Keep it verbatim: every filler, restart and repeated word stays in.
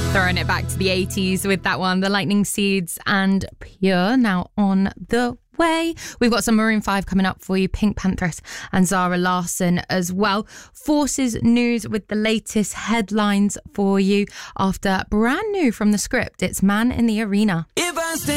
Throwing it back to the eighties with that one, The Lightning Seeds and Pure, now on the way. We've got some Maroon five coming up for you, Pink Panthers and Zara Larsson as well. Forces News with the latest headlines for you after brand new from The Script. It's Man in the Arena. If I stay